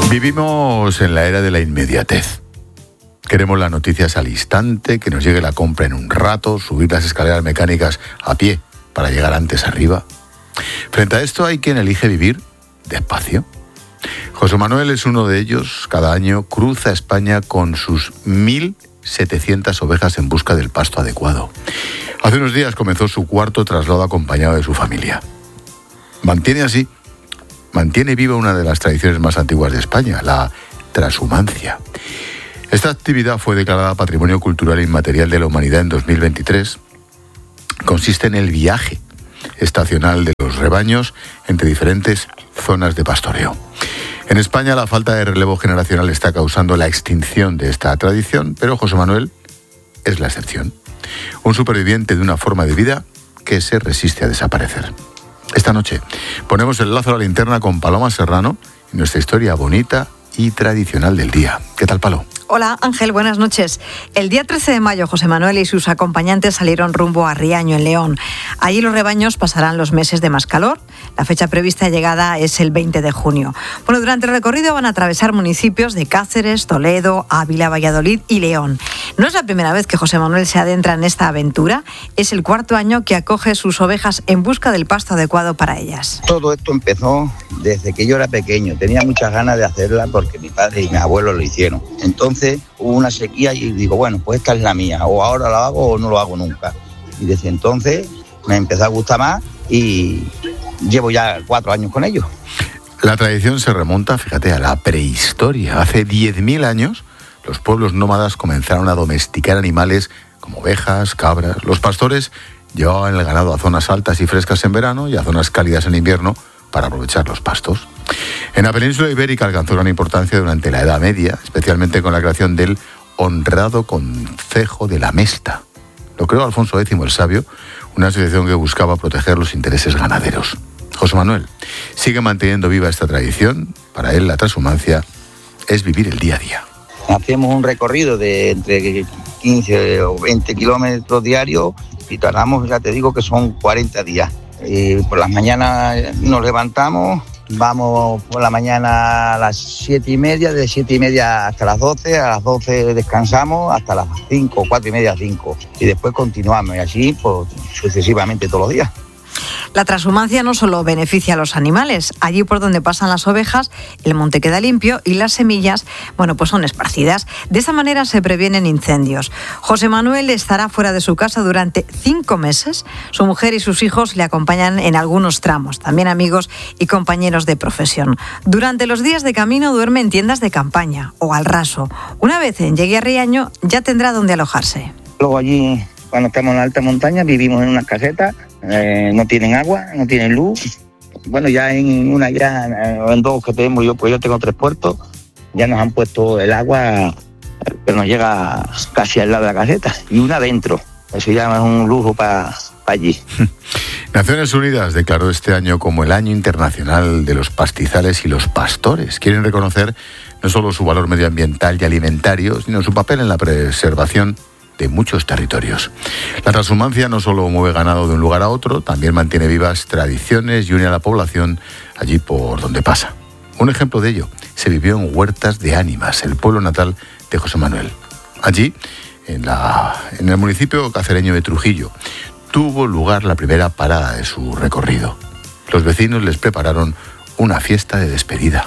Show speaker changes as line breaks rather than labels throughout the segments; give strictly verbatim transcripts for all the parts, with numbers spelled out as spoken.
Vivimos en la era de la inmediatez. Queremos las noticias al instante, que nos llegue la compra en un rato, subir las escaleras mecánicas a pie para llegar antes arriba. Frente a esto hay quien elige vivir despacio. José Manuel es uno de ellos. Cada año cruza España con sus mil setecientas ovejas en busca del pasto adecuado. Hace unos días comenzó su cuarto traslado acompañado de su familia. Mantiene así, mantiene viva una de las tradiciones más antiguas de España, la transhumancia. Esta actividad fue declarada Patrimonio Cultural Inmaterial de la Humanidad en dos mil veintitrés. Consiste en el viaje estacional de los rebaños entre diferentes zonas de pastoreo. En España la falta de relevo generacional está causando la extinción de esta tradición, pero José Manuel es la excepción. Un superviviente de una forma de vida que se resiste a desaparecer. Esta noche ponemos el lazo a la linterna con Paloma Serrano en nuestra historia bonita y tradicional del día. ¿Qué tal, Palo?
Hola, Ángel, buenas noches. El día trece de mayo, José Manuel y sus acompañantes salieron rumbo a Riaño, en León. Allí los rebaños pasarán los meses de más calor. La fecha prevista de llegada es el veinte de junio. Bueno, durante el recorrido van a atravesar municipios de Cáceres, Toledo, Ávila, Valladolid y León. No es la primera vez que José Manuel se adentra en esta aventura. Es el cuarto año que acoge sus ovejas en busca del pasto adecuado para ellas.
Todo esto empezó desde que yo era pequeño. Tenía muchas ganas de hacerla porque mi padre y mi abuelo lo hicieron. Entonces hubo una sequía y digo, bueno, pues esta es la mía, o ahora la hago o no lo hago nunca. Y desde entonces me empezó a gustar más y llevo ya cuatro años con ello.
La tradición se remonta, fíjate, a la prehistoria. Hace diez mil años los pueblos nómadas comenzaron a domesticar animales como ovejas, cabras. Los pastores llevaban el ganado a zonas altas y frescas en verano y a zonas cálidas en invierno para aprovechar los pastos. En la península ibérica alcanzó gran importancia durante la Edad Media, especialmente con la creación del honrado concejo de la Mesta. Lo creó Alfonso X el Sabio, una asociación que buscaba proteger los intereses ganaderos. José Manuel sigue manteniendo viva esta tradición. Para él la transhumancia es vivir el día a día.
Hacemos un recorrido de entre quince o veinte kilómetros diarios y tardamos, ya te digo, que son cuarenta días. Y por las mañanas nos levantamos, vamos por la mañana a las siete y media, de siete y media hasta las doce, a las doce descansamos hasta las cinco, cuatro y media, cinco. Y después continuamos y así pues, sucesivamente todos los días.
La transhumancia no solo beneficia a los animales. Allí por donde pasan las ovejas, el monte queda limpio y las semillas, bueno, pues son esparcidas. De esa manera se previenen incendios. José Manuel estará fuera de su casa durante cinco meses. Su mujer y sus hijos le acompañan en algunos tramos, también amigos y compañeros de profesión. Durante los días de camino duerme en tiendas de campaña o al raso. Una vez llegue a Riaño, ya tendrá donde alojarse.
Luego allí, cuando estamos en la alta montaña, vivimos en unas casetas. Eh, no tienen agua, no tienen luz. Bueno, ya en una, ya en dos que tenemos, yo pues yo tengo tres puertos, ya nos han puesto el agua, pero nos llega casi al lado de la caseta, y una dentro. Eso ya es un lujo para pa allí.
Naciones Unidas declaró este año como el Año Internacional de los Pastizales y los Pastores. Quieren reconocer no solo su valor medioambiental y alimentario, sino su papel en la preservación de muchos territorios. La transhumancia no solo mueve ganado de un lugar a otro, también mantiene vivas tradiciones y une a la población allí por donde pasa. Un ejemplo de ello se vivió en Huertas de Ánimas, el pueblo natal de José Manuel. Allí, en, la, en el municipio cacereño de Trujillo, tuvo lugar la primera parada de su recorrido. Los vecinos les prepararon una fiesta de despedida.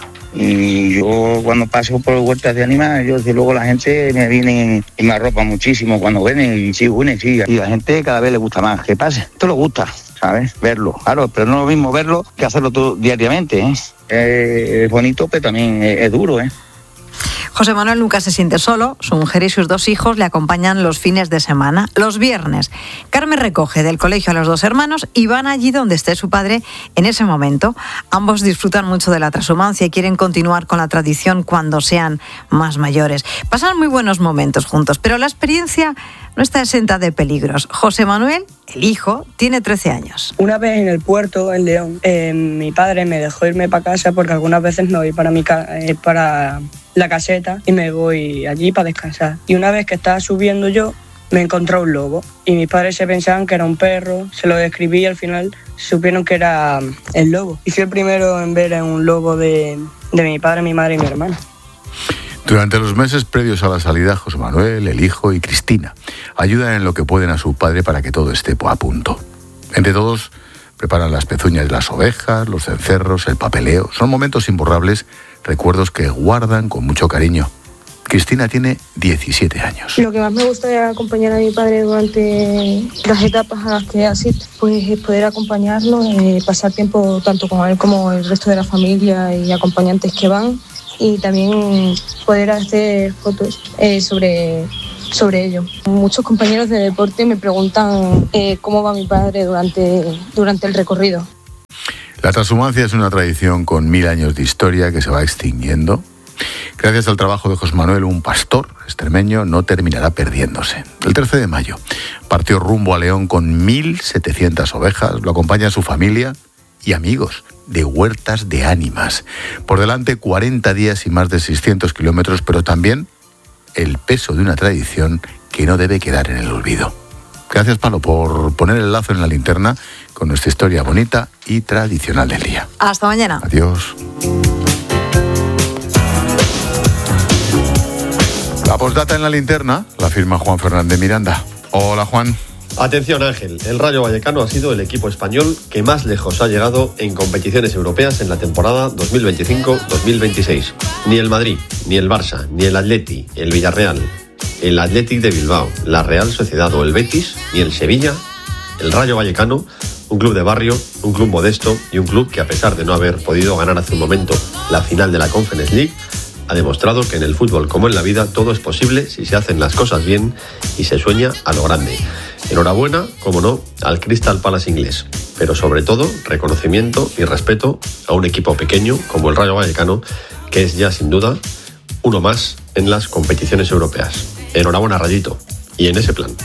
Y yo cuando paso por Huertas de Ánimas, yo desde luego la gente me viene y me arropa muchísimo cuando vienen y sí, une, sí. Y la gente cada vez le gusta más que pase. Esto le gusta, ¿sabes? Verlo, claro, pero no es lo mismo verlo que hacerlo todo diariamente, ¿eh? Eh, es bonito, pero también es, es duro, ¿eh?
José Manuel nunca se siente solo. Su mujer y sus dos hijos le acompañan los fines de semana. Los viernes, Carmen recoge del colegio a los dos hermanos y van allí donde esté su padre en ese momento. Ambos disfrutan mucho de la transhumancia y quieren continuar con la tradición cuando sean más mayores. Pasan muy buenos momentos juntos, pero la experiencia no está exenta de peligros. José Manuel, el hijo, tiene trece años.
Una vez en el puerto, en León, eh, mi padre me dejó irme para casa porque algunas veces me voy para, mi ca- eh, para la caseta y me voy allí para descansar. Y una vez que estaba subiendo yo, me encontró un lobo y mis padres se pensaban que era un perro, se lo describí y al final supieron que era el lobo. Y fui el primero en ver a un lobo de, de mi padre, mi madre y mi hermana.
Durante los meses previos a la salida, José Manuel, el hijo y Cristina ayudan en lo que pueden a su padre para que todo esté a punto. Entre todos preparan las pezuñas de las ovejas, los cencerros, el papeleo. Son momentos imborrables, recuerdos que guardan con mucho cariño. Cristina tiene diecisiete años.
Lo que más me gusta es acompañar a mi padre durante las etapas a las que asiste, pues es poder acompañarlo, eh, pasar tiempo tanto con él como el resto de la familia y acompañantes que van, y también poder hacer fotos eh, sobre, sobre ello. Muchos compañeros de deporte me preguntan eh, cómo va mi padre durante, durante el recorrido.
La transhumancia es una tradición con mil años de historia que se va extinguiendo. Gracias al trabajo de José Manuel, un pastor extremeño no terminará perdiéndose. El trece de mayo partió rumbo a León con mil setecientas ovejas. Lo acompaña su familia y amigos de Huertas de Ánimas. Por delante cuarenta días y más de seiscientos kilómetros, pero también el peso de una tradición que no debe quedar en el olvido. Gracias, Palo, por poner el lazo en la linterna con nuestra historia bonita y tradicional del día.
Hasta mañana.
Adiós. La postdata en la linterna la firma Juan Fernández Miranda. Hola, Juan.
Atención, Ángel. El Rayo Vallecano ha sido el equipo español que más lejos ha llegado en competiciones europeas en la temporada dos mil veinticinco dos mil veintiséis. Ni el Madrid, ni el Barça, ni el Atleti, el Villarreal, el Athletic de Bilbao, la Real Sociedad o el Betis, ni el Sevilla, el Rayo Vallecano, un club de barrio, un club modesto y un club que, a pesar de no haber podido ganar hace un momento la final de la Conference League, ha demostrado que en el fútbol, como en la vida, todo es posible si se hacen las cosas bien y se sueña a lo grande. Enhorabuena, como no, al Crystal Palace inglés, pero sobre todo reconocimiento y respeto a un equipo pequeño como el Rayo Vallecano, que es ya sin duda uno más en las competiciones europeas. Enhorabuena, Rayito, y en ese plan.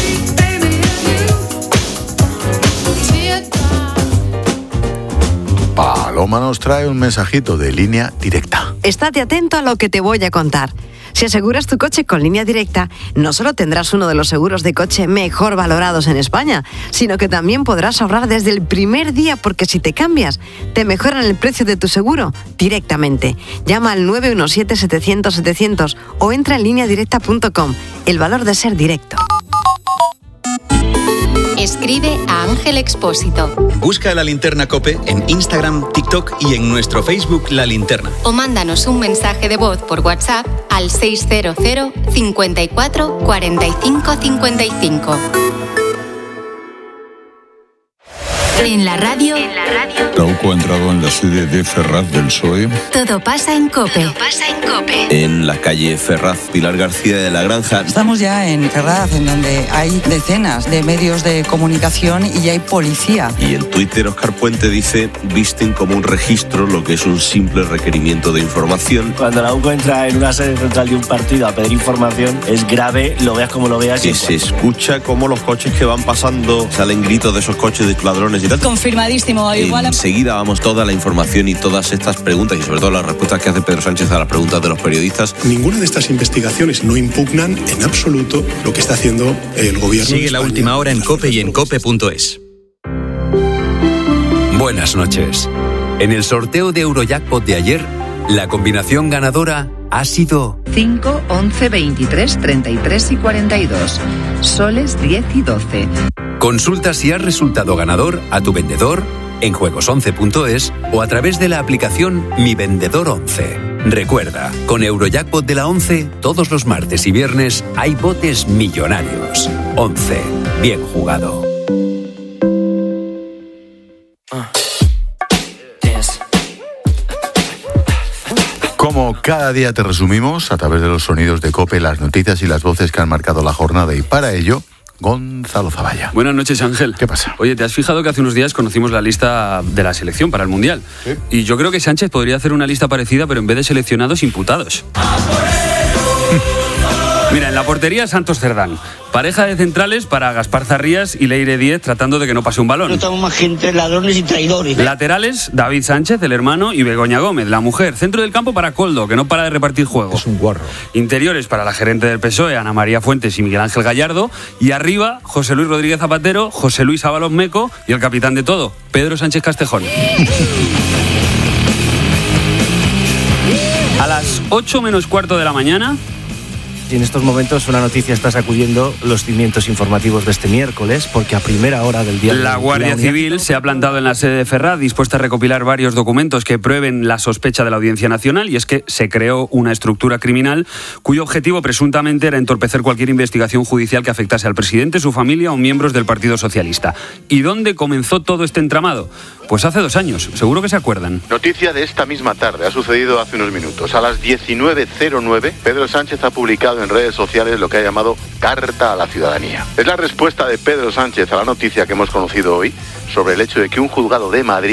Paloma nos trae un mensajito de Línea Directa.
Estate atento a lo que te voy a contar. Si aseguras tu coche con Línea Directa, no solo tendrás uno de los seguros de coche mejor valorados en España, sino que también podrás ahorrar desde el primer día, porque si te cambias, te mejoran el precio de tu seguro directamente. Llama al nueve uno siete setecientos setecientos o entra en línea directa punto com. El valor de ser directo.
Escribe a Ángel Expósito.
Busca La Linterna COPE en Instagram, TikTok y en nuestro Facebook La Linterna.
O mándanos un mensaje de voz por WhatsApp al seis cero cero cincuenta y cuatro cuarenta y cinco cincuenta y cinco. En la radio. En la radio.
Trauco ha entrado en la sede de Ferraz del P S O E.
Todo pasa en COPE.
Todo pasa en COPE.
En la calle Ferraz, Pilar García de la Granja.
Estamos ya en Ferraz, en donde hay decenas de medios de comunicación y hay policía.
Y en Twitter, Óscar Puente dice: visten como un registro lo que es un simple requerimiento de información.
Cuando la U C O entra en una sede central de un partido a pedir información, es grave, lo veas como lo veas.
Que se escucha como los coches que van pasando salen gritos de esos coches de ladrones y tal.
Confirmadísimo. Igual
enseguida vamos toda la información y todas estas preguntas y sobre todo las respuestas que hace Pedro Sánchez a las preguntas de los periodistas.
Ninguna de estas investigaciones no impugnan en absoluto lo que está haciendo el gobierno.
Sigue La Última Hora en COPE y en cope punto es.
Buenas noches. En el sorteo de Eurojackpot de ayer, la combinación ganadora ha sido
cinco, once, veintitrés, treinta y tres y cuarenta y dos. Soles diez y doce.
Consulta si has resultado ganador a tu vendedor en juegos once punto es o a través de la aplicación Mi Vendedor once. Recuerda, con Eurojackpot de la once, todos los martes y viernes hay botes millonarios. once. Bien jugado.
Como cada día te resumimos, a través de los sonidos de COPE, las noticias y las voces que han marcado la jornada, y para ello, Gonzalo Zavalla.
Buenas noches, Ángel.
¿Qué pasa?
Oye, ¿te has fijado que hace unos días conocimos la lista de la selección para el Mundial?
Sí.
Y yo creo que Sánchez podría hacer una lista parecida, pero en vez de seleccionados, imputados. Mira, en la portería Santos Cerdán. Pareja de centrales para Gaspar Zarrías y Leire Díez tratando de que no pase un balón.
No estamos más gente ladrones y traidores.
Laterales, David Sánchez, el hermano, y Begoña Gómez, la mujer. Centro del campo para Koldo, que no para de repartir juego.
Es un guarro.
Interiores para la gerente del P S O E, Ana María Fuentes y Miguel Ángel Gallardo. Y arriba, José Luis Rodríguez Zapatero, José Luis Ábalos Meco y el capitán de todo, Pedro Sánchez Castejón. A las ocho menos cuarto de la mañana...
Y en estos momentos una noticia está sacudiendo los cimientos informativos de este miércoles, porque a primera hora del día...
La Guardia Civil se ha plantado en la sede de Ferraz, dispuesta a recopilar varios documentos que prueben la sospecha de la Audiencia Nacional, y es que se creó una estructura criminal cuyo objetivo presuntamente era entorpecer cualquier investigación judicial que afectase al presidente, su familia o miembros del Partido Socialista. ¿Y dónde comenzó todo este entramado? Pues hace dos años, seguro que se acuerdan.
Noticia de esta misma tarde, ha sucedido hace unos minutos. A las diecinueve cero nueve, Pedro Sánchez ha publicado en redes sociales lo que ha llamado Carta a la Ciudadanía. Es la respuesta de Pedro Sánchez a la noticia que hemos conocido hoy sobre el hecho de que un juzgado de Madrid